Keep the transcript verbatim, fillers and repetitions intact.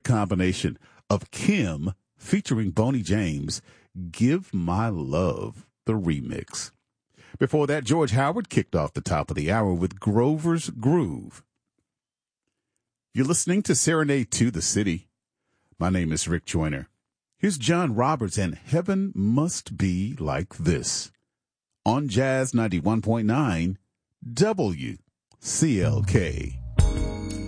combination of Kim featuring Boney James, Give My Love, the remix. Before that, George Howard kicked off the top of the hour with Grover's Groove. You're listening to Serenade to the City. My name is Rick Joyner. Here's John Roberts and Heaven Must Be Like This on Jazz ninety-one point nine W C L K.